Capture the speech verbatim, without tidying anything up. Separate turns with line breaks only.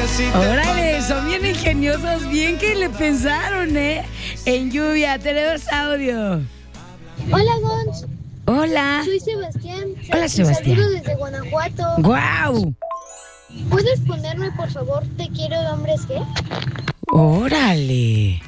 Órale, son bien ingeniosos, bien que le pensaron, ¿eh? En lluvia, tenemos audio.
Hola, Gons.
Hola.
Soy Sebastián.
Hola,
Te
Sebastián.
saludo desde Guanajuato.
¡Guau!
¿Puedes ponerme, por favor, Te quiero de hombres G?
Órale.